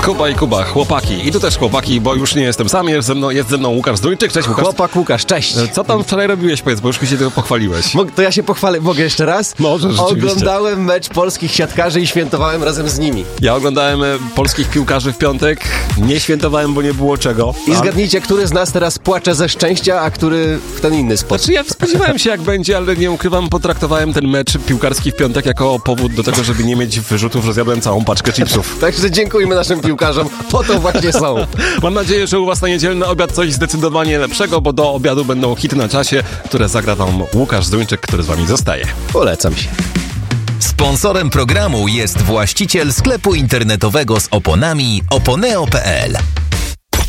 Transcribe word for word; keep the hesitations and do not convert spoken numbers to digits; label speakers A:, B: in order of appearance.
A: Kuba i Kuba, chłopaki. I tu też chłopaki, bo już nie jestem sam, jest ze mną, jest ze mną Łukasz Zduńczyk. Cześć Łukasz.
B: Chłopak Łukasz, cześć.
A: Co tam wczoraj robiłeś, powiedz, bo już mi się tego pochwaliłeś.
B: Mog, to ja się pochwalę, mogę jeszcze raz?
A: Może, rzeczywiście.
B: Oglądałem mecz polskich siatkarzy i świętowałem razem z nimi.
A: Ja oglądałem e, polskich piłkarzy w piątek, nie świętowałem, bo nie było czego.
B: I zgadnijcie, który z nas teraz płacze ze szczęścia, a który w ten inny sposób.
A: Znaczy ja spodziewałem się jak będzie, ale nie ukrywam, potraktowałem ten mecz piłkarski w piątek jako powód do tego, żeby nie mieć wyrzutów, że zjadłem całą paczkę chipsów.
B: Także dziękujmy naszym piłkarzom, po to właśnie są.
A: Mam nadzieję, że u was na niedzielny obiad coś zdecydowanie lepszego, bo do obiadu będą hity na czasie, które zagra wam Łukasz Zduńczyk, który z wami zostaje.
B: Polecam się.
C: Sponsorem programu jest właściciel sklepu internetowego z oponami oponeo kropka pe el.